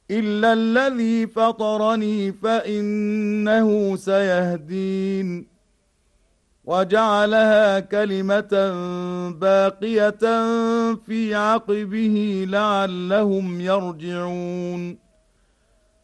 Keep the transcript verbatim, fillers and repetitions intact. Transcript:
إلا الذي فطرني فإنه سيهدين وجعلها كلمة باقية في عقبه لعلهم يرجعون